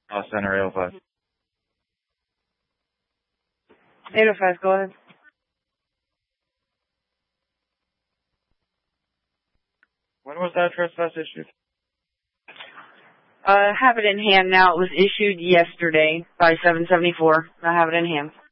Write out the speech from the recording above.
Center 805. 805, go ahead. When was that trespass issued? I have it in hand now. It was issued yesterday by 774. I have it in hand.